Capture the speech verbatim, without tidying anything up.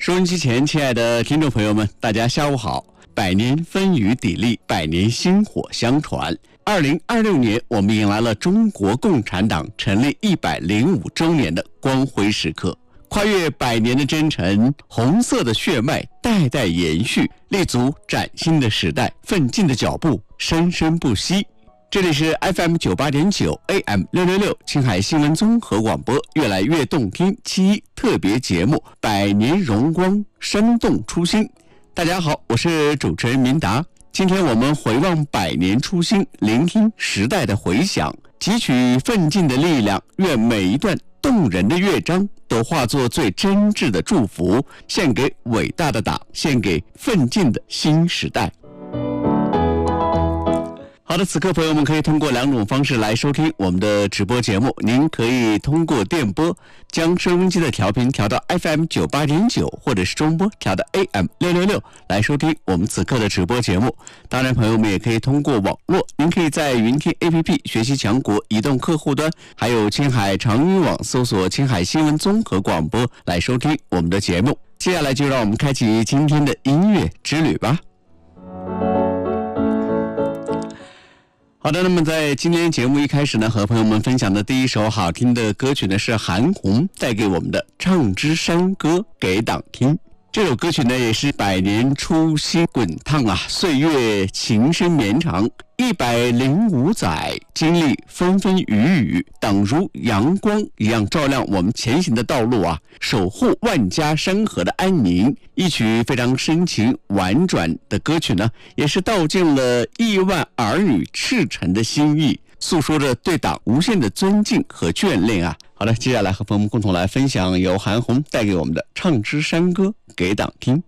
收音机前，亲爱的听众朋友们，大家下午好！百年风雨砥砺，百年薪火相传。二零二六年，我们迎来了中国共产党成立一百零五周年的光辉时刻。跨越百年的征程，红色的血脉代代延续，立足崭新的时代，奋进的脚步生生不息。这里是 F M 九八点九 A M 六六六青海新闻综合广播，越来越动听七一特别节目，百年荣光，生动初心。大家好，我是主持人明达。今天我们回望百年初心，聆听时代的回响，汲取奋进的力量，愿每一段动人的乐章都化作最真挚的祝福，献给伟大的党，献给奋进的新时代。好的，此刻朋友们可以通过两种方式来收听我们的直播节目。您可以通过电波将收音机的调频调到 F M 九八点九，或者是中波调到 A M 六六六来收听我们此刻的直播节目。当然，朋友们也可以通过网络，您可以在云听 A P P 学习强国移动客户端，还有青海长云网搜索青海新闻综合广播来收听我们的节目。接下来就让我们开启今天的音乐之旅吧。好的，那么在今天节目一开始呢，和朋友们分享的第一首好听的歌曲呢，是韩红带给我们的《唱支山歌给党听》。这首歌曲呢，也是百年初心滚烫啊，岁月情深绵长，一百零五载，经历风风雨雨，党如阳光一样照亮我们前行的道路啊，守护万家山河的安宁。一曲非常深情婉转的歌曲呢，也是道尽了亿万儿女赤诚的心意，诉说着对党无限的尊敬和眷恋啊。好了，接下来和朋友们共同来分享由韩红带给我们的《唱支山歌给党听》。